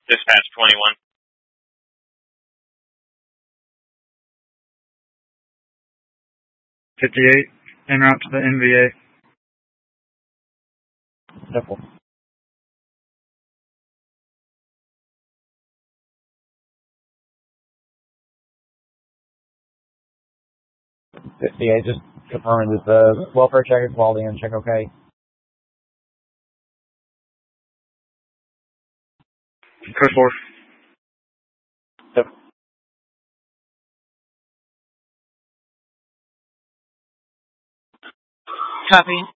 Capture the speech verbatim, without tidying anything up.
Dispatch twenty-one. fifty-eight, en route to the N V A. Simple. fifty-eight, just confirming that the welfare check is quality and check okay. Code four. Yep. Copy.